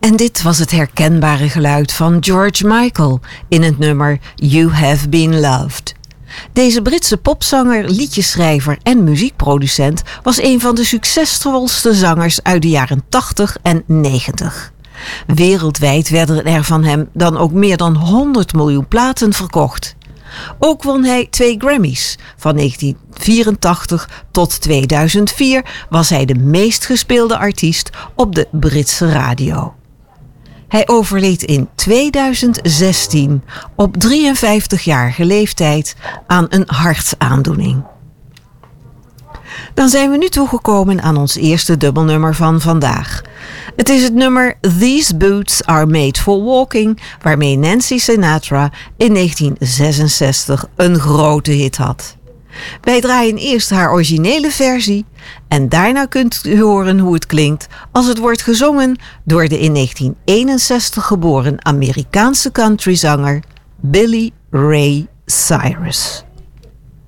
En dit was het herkenbare geluid van George Michael in het nummer You Have Been Loved. Deze Britse popzanger, liedjeschrijver en muziekproducent was een van de succesvolste zangers uit de jaren 80 en 90. Wereldwijd werden er van hem dan ook meer dan 100 miljoen platen verkocht. Ook won hij 2 Grammys. Van 1984 tot 2004 was hij de meest gespeelde artiest op de Britse radio. Hij overleed in 2016 op 53-jarige leeftijd aan een hartaandoening. Dan zijn we nu toegekomen aan ons eerste dubbelnummer van vandaag. Het is het nummer These Boots Are Made for Walking, waarmee Nancy Sinatra in 1966 een grote hit had. Wij draaien eerst haar originele versie en daarna kunt u horen hoe het klinkt als het wordt gezongen door de in 1961 geboren Amerikaanse countryzanger Billy Ray Cyrus.